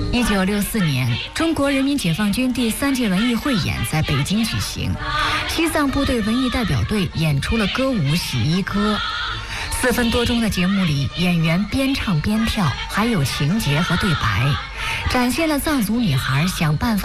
1964年，中国人民解放军第3届文艺汇演在北京举行，西藏部队文艺代表队演出了歌舞《洗衣歌》。4分多钟的节目里，演员边唱边跳，还有情节和对白，展现了藏族女孩想办法